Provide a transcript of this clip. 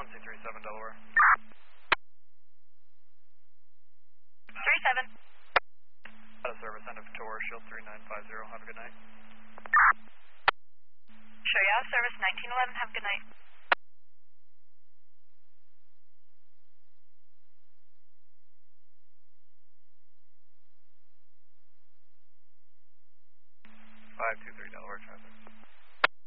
1237 Delaware. 37. Out of service, end of tour, Shield 3950. Have a good night. Sure, you out of service, 1911. Have a good night. 523 Delaware traffic.